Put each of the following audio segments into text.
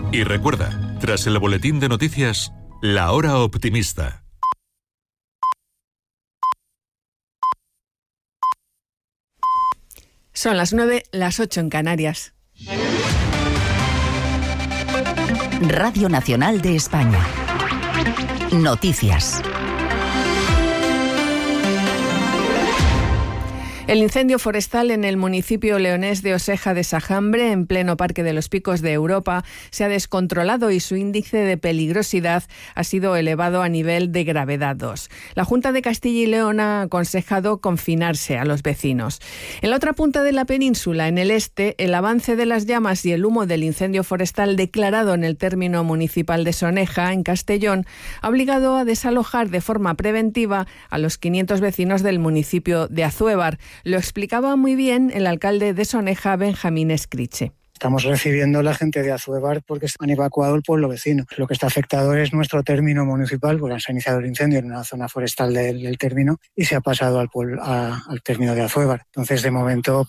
Y recuerda, tras el boletín de noticias, La Hora Optimista. Son las 9, las 8 en Canarias. Radio Nacional de España. Noticias. El incendio forestal en el municipio leonés de Oseja de Sajambre, en pleno Parque de los Picos de Europa, se ha descontrolado y su índice de peligrosidad ha sido elevado a nivel de gravedad 2. La Junta de Castilla y León ha aconsejado confinarse a los vecinos. En la otra punta de la península, en el este, el avance de las llamas y el humo del incendio forestal declarado en el término municipal de Soneja, en Castellón, ha obligado a desalojar de forma preventiva a los 500 vecinos del municipio de Azuévar. Lo explicaba muy bien el alcalde de Soneja, Benjamín Escriche. Estamos recibiendo a la gente de Azuévar porque han evacuado el pueblo vecino. Lo que está afectado es nuestro término municipal, porque se ha iniciado el incendio en una zona forestal del término y se ha pasado al término de Azuévar. Entonces, de momento,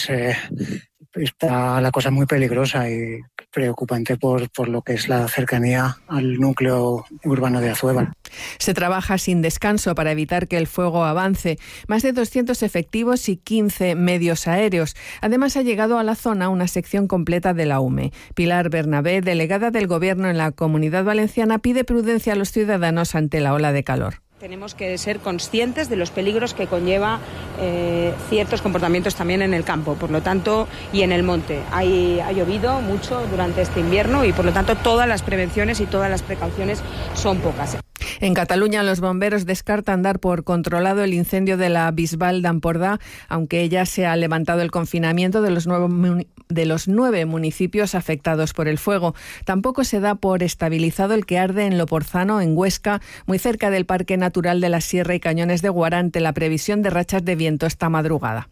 está la cosa muy peligrosa y preocupante por lo que es la cercanía al núcleo urbano de Azuévar. Se trabaja sin descanso para evitar que el fuego avance. Más de 200 efectivos y 15 medios aéreos. Además, ha llegado a la zona una sección completa de la UME. Pilar Bernabé, delegada del Gobierno en la Comunidad Valenciana, pide prudencia a los ciudadanos ante la ola de calor. Tenemos que ser conscientes de los peligros que conlleva ciertos comportamientos también en el campo, por lo tanto, y en el monte. Ha llovido mucho durante este invierno y, por lo tanto, todas las prevenciones y todas las precauciones son pocas. En Cataluña, los bomberos descartan dar por controlado el incendio de la Bisbal d'Empordà, aunque ya se ha levantado el confinamiento de los 9 municipios afectados por el fuego. Tampoco se da por estabilizado el que arde en Loporzano, en Huesca, muy cerca del Parque Natural de la Sierra y Cañones de Guara, ante la previsión de rachas de viento esta madrugada.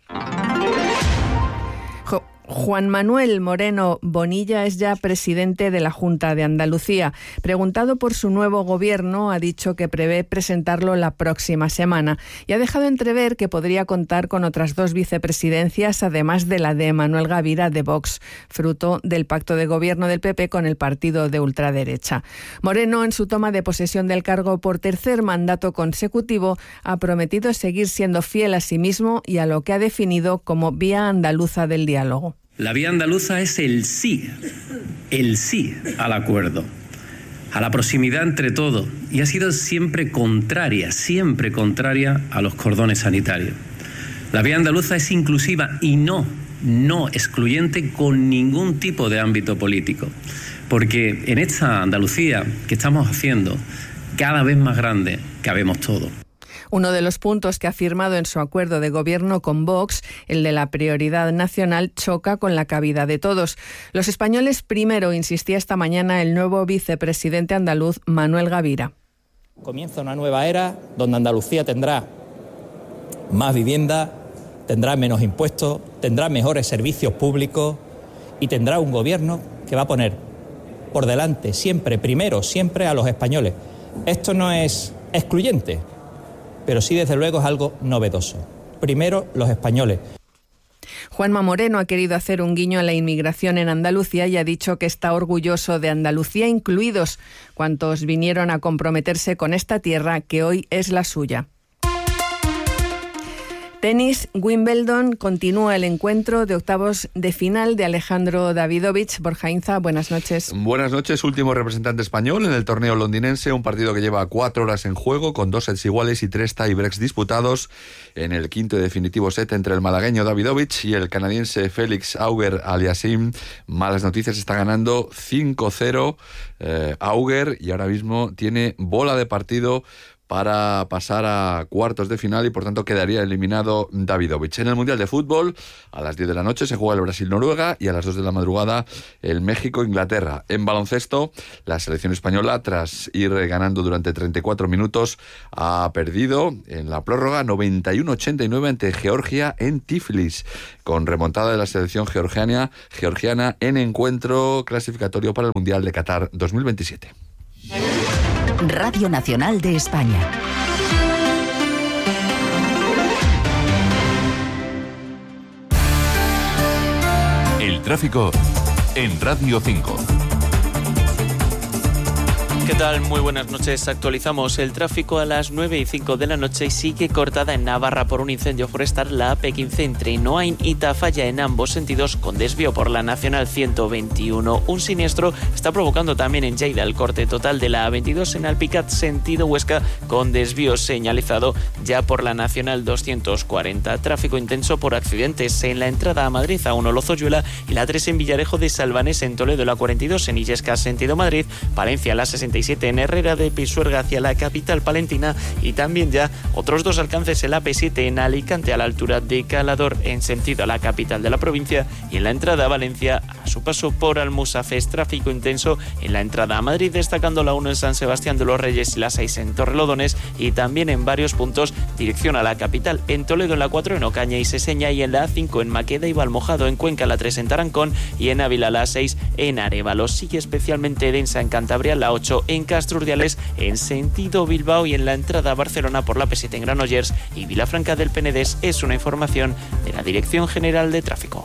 Juan Manuel Moreno Bonilla es ya presidente de la Junta de Andalucía. Preguntado por su nuevo gobierno, ha dicho que prevé presentarlo la próxima semana y ha dejado entrever que podría contar con otras 2 vicepresidencias, además de la de Manuel Gavira de Vox, fruto del pacto de gobierno del PP con el partido de ultraderecha. Moreno, en su toma de posesión del cargo por tercer mandato consecutivo, ha prometido seguir siendo fiel a sí mismo y a lo que ha definido como vía andaluza del diálogo. La vía andaluza es el sí al acuerdo, a la proximidad entre todos, y ha sido siempre contraria a los cordones sanitarios. La vía andaluza es inclusiva y no excluyente con ningún tipo de ámbito político, porque en esta Andalucía que estamos haciendo, cada vez más grande, cabemos todos. Uno de los puntos que ha firmado en su acuerdo de gobierno con Vox, el de la prioridad nacional, choca con la cabida de todos. Los españoles primero, insistía esta mañana el nuevo vicepresidente andaluz, Manuel Gavira. Comienza una nueva era donde Andalucía tendrá más vivienda, tendrá menos impuestos, tendrá mejores servicios públicos y tendrá un gobierno que va a poner por delante siempre a los españoles. Esto no es excluyente, pero sí, desde luego, es algo novedoso. Primero, los españoles. Juanma Moreno ha querido hacer un guiño a la inmigración en Andalucía y ha dicho que está orgulloso de Andalucía, incluidos cuantos vinieron a comprometerse con esta tierra que hoy es la suya. Tenis, Wimbledon, continúa el encuentro de octavos de final de Alejandro Davidovich. Borja Inza, buenas noches. Buenas noches, último representante español en el torneo londinense, un partido que lleva 4 horas en juego, con 2 sets iguales y 3 tie-breaks disputados. En el quinto y definitivo set entre el malagueño Davidovich y el canadiense Félix Auger-Aliassime, malas noticias, está ganando 5-0 Auger, y ahora mismo tiene bola de partido para pasar a cuartos de final y por tanto quedaría eliminado Davidovich. En el Mundial de Fútbol, a las 10 de la noche se juega el Brasil-Noruega y a las 2 de la madrugada el México-Inglaterra. En baloncesto, la selección española, tras ir ganando durante 34 minutos, ha perdido en la prórroga 91-89 ante Georgia en Tiflis, con remontada de la selección georgiana en encuentro clasificatorio para el Mundial de Qatar 2027. Radio Nacional de España. El tráfico en Radio 5. ¿Qué tal? Muy buenas noches. Actualizamos el tráfico a las 9:05 de la noche y sigue cortada en Navarra por un incendio forestal la AP15 entre Noain y Tafalla en ambos sentidos con desvío por la Nacional 121. Un siniestro está provocando también en Lleida el corte total de la A22 en Alpicat sentido Huesca con desvío señalizado ya por la Nacional 240. Tráfico intenso por accidentes en la entrada a Madrid a 1 Lozoyuela y la 3 en Villarejo de Salvanes en Toledo, la 42 en Illescas sentido Madrid, Palencia la 67 en Herrera de Pisuerga hacia la capital palentina y también ya otros 2 alcances en la P7 en Alicante a la altura de Calador en sentido a la capital de la provincia y en la entrada a Valencia a su paso por Almusafes. Tráfico intenso en la entrada a Madrid destacando la 1 en San Sebastián de los Reyes y la 6 en Torrelodones y también en varios puntos dirección a la capital en Toledo en la 4 en Ocaña y Seseña y en la A5 en Maqueda y Valmojado, en Cuenca la 3 en Tarancón y en Ávila la 6 en Arévalo. Sigue especialmente densa en Cantabria la 8 en Castrurdiales en sentido Bilbao y en la entrada a Barcelona por la P7 en Granollers y Vilafranca del Penedés. Es una información de la Dirección General de Tráfico.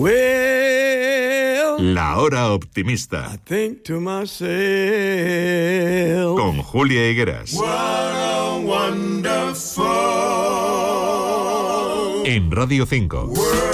La hora optimista con Julia Higueras en Radio 5.